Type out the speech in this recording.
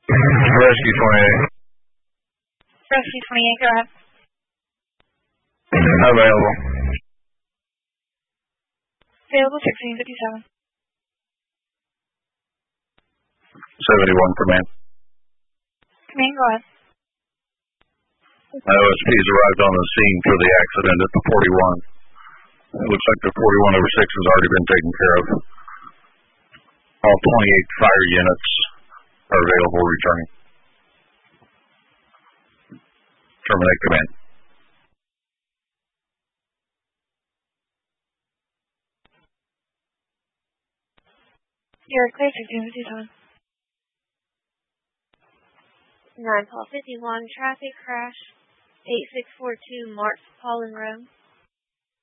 Rescue 28. Rescue 28, go ahead. Available. Available 1657. 71 command. Command, go ahead. OSP's arrived on the scene for the accident at the 41. It looks like the 41 over 6 has already been taken care of. All 28 fire units are available returning. Terminate command. You're clear 1657. 9 Paul 51, traffic crash, 8642 Marks Pollen Road.